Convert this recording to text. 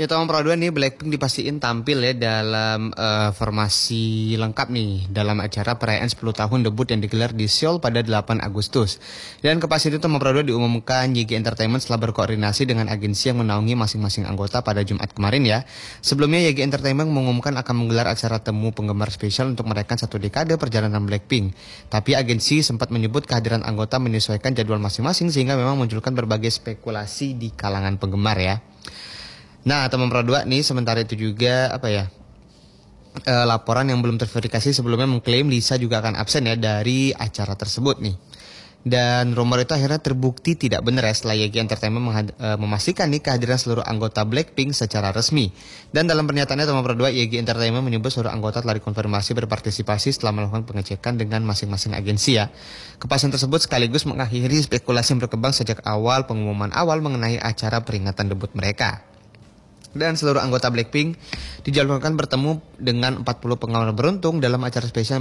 Ya tahun Pro 2 nih Blackpink dipastiin tampil ya dalam formasi lengkap nih dalam acara perayaan 10 tahun debut yang digelar di Seoul pada 8 Agustus. Dan kepastian itu tahun Pro 2 diumumkan YG Entertainment setelah berkoordinasi dengan agensi yang menaungi masing-masing anggota pada Jumat kemarin ya. Sebelumnya YG Entertainment mengumumkan akan menggelar acara temu penggemar spesial untuk merayakan 1 dekade perjalanan Blackpink. Tapi agensi sempat menyebut kehadiran anggota menyesuaikan jadwal masing-masing sehingga memang munculkan berbagai spekulasi di kalangan penggemar ya. Nah, teman Pro 2 nih sementara itu juga laporan yang belum terverifikasi sebelumnya mengklaim Lisa juga akan absen ya dari acara tersebut nih. Dan rumor itu akhirnya terbukti tidak benar ya setelah YG Entertainment memastikan nih kehadiran seluruh anggota Blackpink secara resmi. Dan dalam pernyataannya teman Pro 2, YG Entertainment menyebut seluruh anggota telah dikonfirmasi berpartisipasi setelah melakukan pengecekan dengan masing-masing agensi ya. Kepastian tersebut sekaligus mengakhiri spekulasi yang berkembang sejak awal pengumuman awal mengenai acara peringatan debut mereka. Dan seluruh anggota Blackpink dijadwalkan bertemu dengan 40 penggemar beruntung dalam acara spesial